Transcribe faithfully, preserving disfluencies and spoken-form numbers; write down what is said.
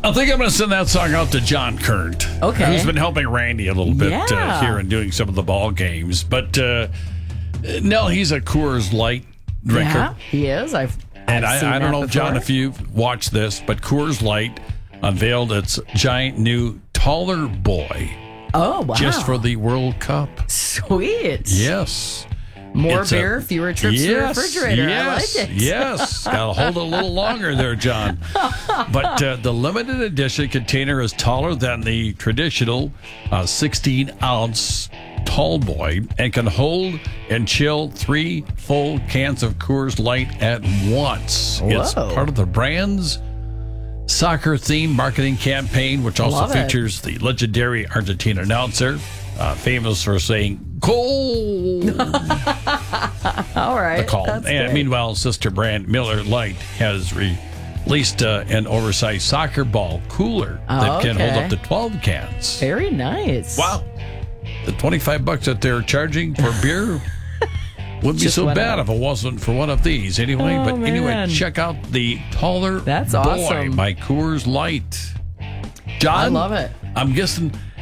I think I'm going to send that song out to John Kurt. Okay. Who's been helping Randy a little bit Yeah. uh, here and doing some of the ball games. But, uh, no, he's a Coors Light drinker. Yeah, he is. I've, And I've seen I, I don't that know, John, before. if you've watched this, but Coors Light unveiled its giant new taller boy Oh, wow. just for the World Cup. Sweet. Yes. More It's a- beer, fewer trips yes, to the refrigerator. Yes, I like it. yes. Got to hold it a little longer there, John. But uh, the limited edition container is taller than the traditional uh, sixteen ounce tall boy and can hold and chill three full cans of Coors Light at once. It's Whoa. part of the brand's soccer-themed marketing campaign, which also Love it. features the legendary Argentina announcer, uh, famous for saying, "Goal!" All right. the call. That's And great. meanwhile, sister brand Miller Lite has released uh, an oversized soccer ball cooler that Oh, can hold okay. up to twelve cans. Very nice. Wow. The twenty-five bucks that they're charging for beer wouldn't be Just so went bad up. if it wasn't for one of these anyway. Oh, but anyway, man. check out the Taller That's Boy awesome. by Coors Light. John, I love it. I'm guessing